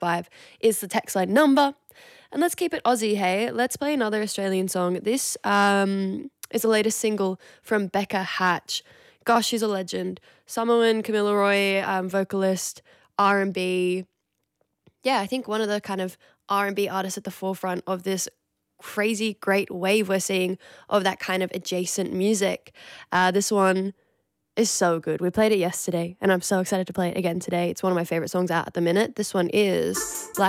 5 is the text line number. And let's keep it Aussie, hey? Let's play another Australian song. This is the latest single from Becca Hatch. Gosh, she's a legend. Samoan, Camilla Roy, vocalist, R&B. Yeah, I think one of the kind of R&B artists at the forefront of this crazy great wave we're seeing of that kind of adjacent music. This one is so good. We played it yesterday and I'm so excited to play it again today. It's one of my favorite songs out at the minute. This one is Black